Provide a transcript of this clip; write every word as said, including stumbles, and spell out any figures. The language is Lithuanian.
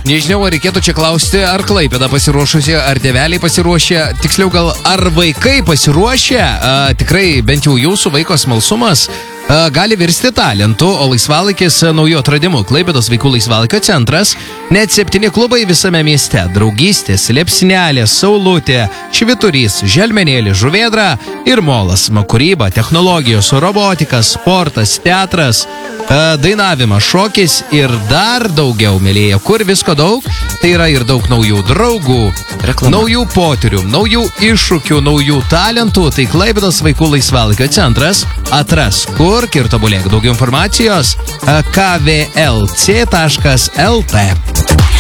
Nežinau, ar reikėtų čia klausti, ar Klaipėda pasiruošusi, ar tėveliai pasiruošę, tiksliau gal ar vaikai pasiruošę, a, tikrai bent jau jūsų vaiko smalsumas a, gali virsti talentu, o laisvalaikis naujų atradimų. Klaipėdos vaikų laisvalaikio centras, net septyni klubai visame mieste, draugystės, liepsnelė, saulutė, švyturys, želmenėlė, žuvėdra ir molas, kūryba, technologijos, robotika, sportas, teatras, dainavimas, šokis ir dar daugiau, mėlyje, kur visko daug, tai yra ir daug naujų draugų, reklama, naujų potyrių, naujų iššūkių, naujų talentų, tai Klaipėdos vaikų laisvalaikio centras, atras kur ir tobulėk. Daugiau informacijos k v l c taškas l t.